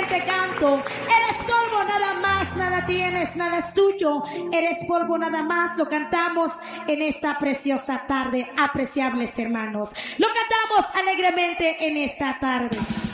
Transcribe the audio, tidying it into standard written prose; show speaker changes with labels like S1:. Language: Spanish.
S1: te canto. Eres polvo nada más, nada tienes, nada es tuyo. Eres polvo nada más, lo cantamos en esta preciosa tarde, apreciables hermanos. Lo cantamos alegremente en esta tarde.